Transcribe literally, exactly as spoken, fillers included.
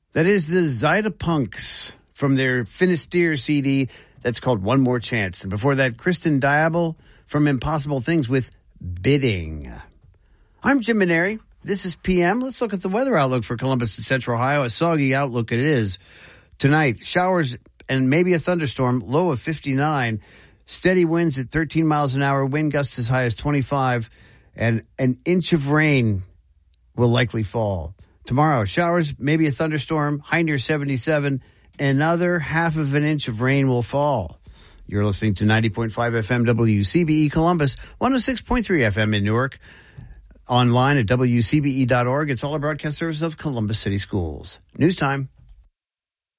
That is the Zydepunks from their Finisterre C D that's called One More Chance. And before that, Kristen Diable from Impossible Things with Bidding. I'm Jim Maneri. This is P M. Let's look at the weather outlook for Columbus and Central Ohio. A soggy outlook it is. Tonight, showers and maybe a thunderstorm, low of fifty-nine. Steady winds at thirteen miles an hour, wind gusts as high as twenty-five, and an inch of rain will likely fall. Tomorrow, showers, maybe a thunderstorm, high near seventy-seven. Another half of an inch of rain will fall. You're listening to ninety point five F M W C B E Columbus, one oh six point three F M in Newark. Online at W C B E dot org. It's all a broadcast service of Columbus City Schools. News time.